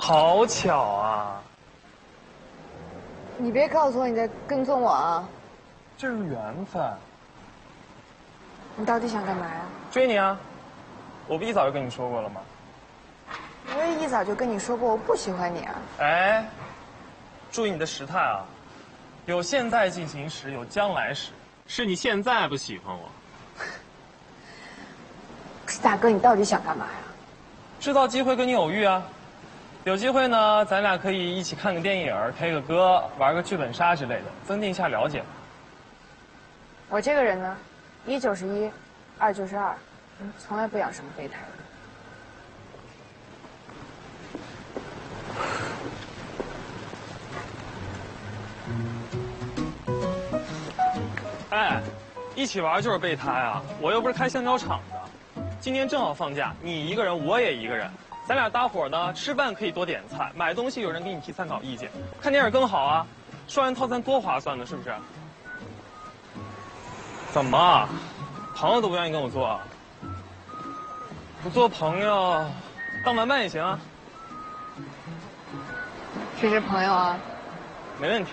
好巧啊！ 你别告诉我你在跟踪我啊！ 这是缘分。 你到底想干嘛呀？ 追你啊！我不一早就跟你说过了吗？ 我也一早就跟你说过我不喜欢你啊。 哎，注意你的时态啊！有现在进行时，有将来时。是你现在不喜欢我。 可是大哥，你到底想干嘛呀？ 制造机会跟你偶遇啊！有机会呢，咱俩可以一起看个电影、K 个歌、玩个剧本杀之类的，增进一下了解。 我这个人呢，一就是一，二就是二，从来不养什么备胎。 哎，一起玩就是备胎啊！我又不是开香蕉厂的，今天正好放假，你一个人，我也一个人，咱俩搭伙呢，吃饭可以多点菜，买东西有人给你提参考意见，看电影更好啊！双人套餐多划算呢，是不是？怎么，朋友都不愿意跟我做啊？不做朋友，当玩伴也行啊。 这是朋友啊？ 没问题。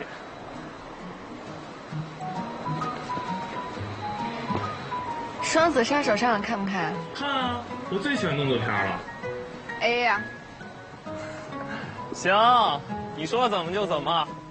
双子杀手上看不看？ 看啊，我最喜欢动作片了。 A 呀。 行，你说怎么就怎么。